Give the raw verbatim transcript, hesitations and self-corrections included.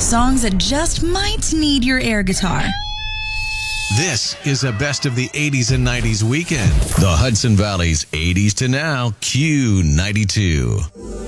songs that just might need your air guitar. This is a best of the eighties and nineties weekend. The Hudson Valley's eighties to now Q ninety-two.